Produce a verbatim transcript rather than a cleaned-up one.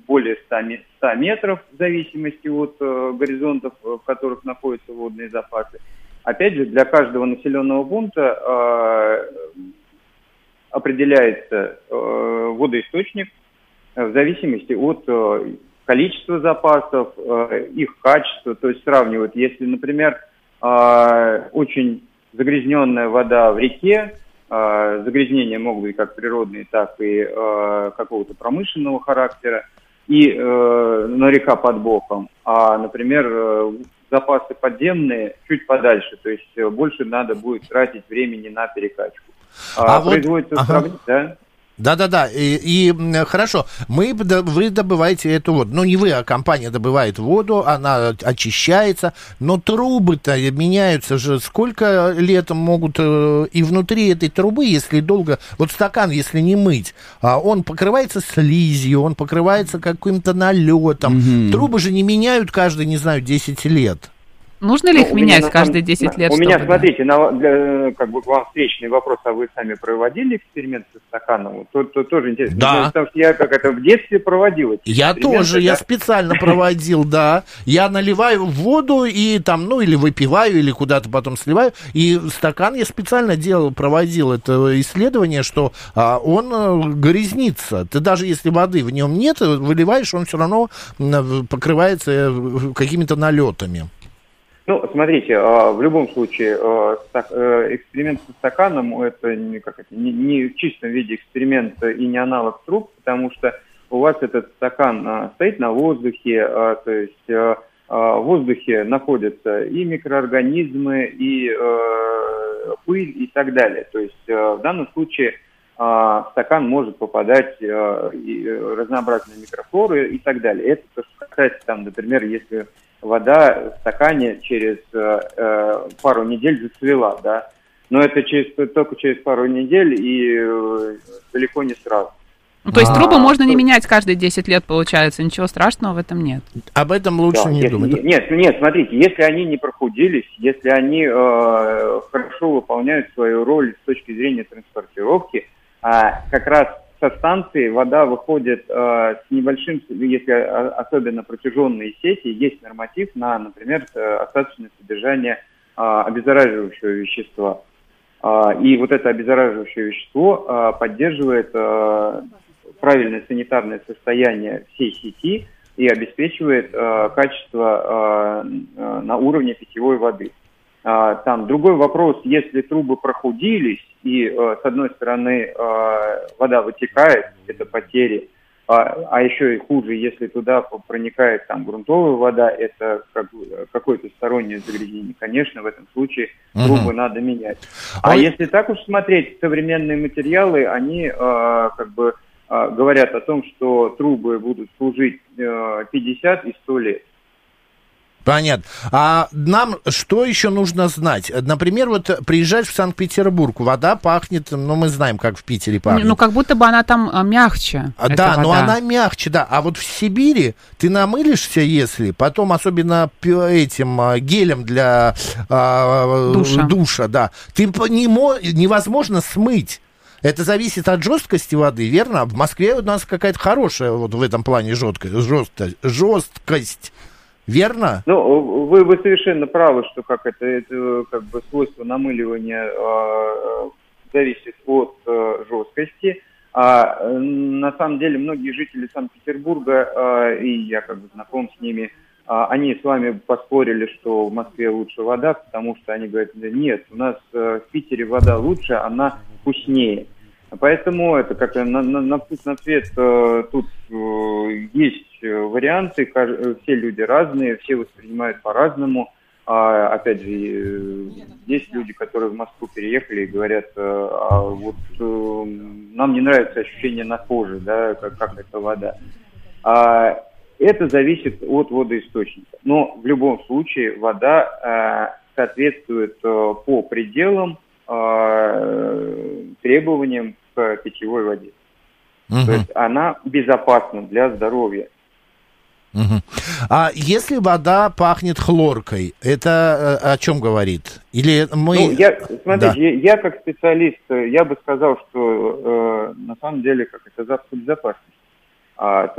более ста метров, в зависимости от э, горизонтов, в которых находятся водные запасы. Опять же, для каждого населенного пункта э, определяется э, водоисточник э, в зависимости от э, количества запасов, э, их качества. То есть сравнивают, если, например, э, очень загрязненная вода в реке, э, загрязнения могут быть как природные, так и э, какого-то промышленного характера, и, э, но река под боком, а, например, э, запасы подземные чуть подальше, то есть э, больше надо будет тратить времени на перекачку. А, а производится вот, сравнение, ага. да? Да-да-да, и, и хорошо, мы, вы добываете эту воду, ну не вы, а компания добывает воду, она очищается, но трубы-то меняются же, сколько лет могут и внутри этой трубы, если долго, вот стакан, если не мыть, он покрывается слизью, он покрывается каким-то налетом, mm-hmm. трубы же не меняют каждые, не знаю, десять лет. Нужно ли ну, их менять меня, каждые десять лет? У чтобы, меня, да? смотрите, на, для, как бы к вам встречный вопрос, а вы сами проводили эксперимент со стаканом? То, то, тоже интересно. Да. Потому что я как это в детстве проводил. Я тоже, да? Я специально проводил, да. Я наливаю в воду и там, ну, или выпиваю, или куда-то потом сливаю. И стакан я специально делал, проводил это исследование, что а, он грязнится. Ты даже если воды в нем нет, выливаешь, он все равно покрывается какими-то налетами. Ну, смотрите, в любом случае, эксперимент со стаканом, это не, как это, не, не в чистом виде эксперимент и не аналог труб, потому что у вас этот стакан стоит на воздухе, то есть в воздухе находятся и микроорганизмы, и пыль, и так далее. То есть в данном случае в стакан может попадать разнообразные микрофлоры и так далее. Это то, что касается, там, например, если вода в стакане через э, пару недель зацвела, да, но это через, только через пару недель и э, далеко не сразу. Ну, то есть а, трубы можно не менять каждые десять лет, получается, ничего страшного в этом нет. Об этом лучше да, не если, думать. Нет, нет, смотрите, если они не прохудились, если они э, хорошо выполняют свою роль с точки зрения транспортировки, а как раз со станции вода выходит э, с небольшим, если особенно протяженные сети, есть норматив на, например, остаточное содержание э, обеззараживающего вещества. Э, и вот это обеззараживающее вещество э, поддерживает э, правильное санитарное состояние всей сети и обеспечивает э, качество э, на уровне питьевой воды. Э, там другой вопрос, если трубы прохудились, и э, с одной стороны э, вода вытекает, это потери, а, а еще и хуже, если туда проникает там грунтовая вода, это как, какое-то стороннее загрязнение. Конечно, в этом случае трубы угу. надо менять. А Ой. если так уж смотреть, современные материалы, они э, как бы э, говорят о том, что трубы будут служить э, пятьдесят и сто лет. Понятно. А нам что еще нужно знать? Например, вот приезжаешь в Санкт-Петербург, вода пахнет, ну, мы знаем, как в Питере пахнет. Ну, как будто бы она там мягче. Да, но она мягче, да. А вот в Сибири ты намылишься, если, потом особенно этим гелем для э, душа. душа, да, ты не, невозможно смыть. Это зависит от жесткости воды, верно? В Москве у нас какая-то хорошая вот в этом плане жесткость. жесткость. Верно? Ну, вы, вы совершенно правы, что как это, это как бы свойство намыливания э, зависит от э, жесткости. А э, на самом деле многие жители Санкт-Петербурга, э, и я как бы знаком с ними, э, они с вами поспорили, что в Москве лучше вода, потому что они говорят, нет, у нас э, в Питере вода лучше, она вкуснее. Поэтому это как на, на, на вкус, на цвет э, тут э, есть варианты, кажд... все люди разные, все воспринимают по-разному. А, опять же, э, есть люди, которые в Москву переехали и говорят, э, а вот э, нам не нравится ощущение на коже, да, как, как это вода. А, это зависит от водоисточника. Но в любом случае вода э, соответствует э, по пределам э, требованиям к питьевой воде. Uh-huh. То есть она безопасна для здоровья. Uh-huh. А если вода пахнет хлоркой, это о чем говорит? Или мы... Ну, я, смотрите, да. я, я как специалист, я бы сказал, что э, на самом деле как это запах безопасности. А,